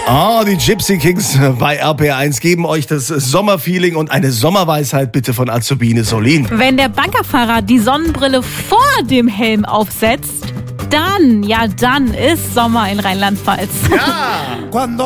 Oh, die Gypsy Kings bei RPR1 geben euch das Sommerfeeling und eine Sommerweisheit bitte von Azubine Solin. Wenn der Baggerfahrer die Sonnenbrille vor dem Helm aufsetzt, dann ist Sommer in Rheinland-Pfalz. Ja!